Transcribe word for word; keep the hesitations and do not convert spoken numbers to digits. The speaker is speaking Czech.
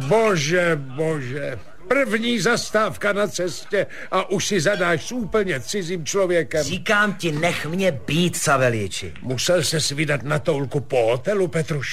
Bože, bože. První zastávka na cestě a už si zadáš s úplně cizím člověkem. Říkám ti, nech mě být, Savelíči. Musel ses vydat na toulku po hotelu, Petruš.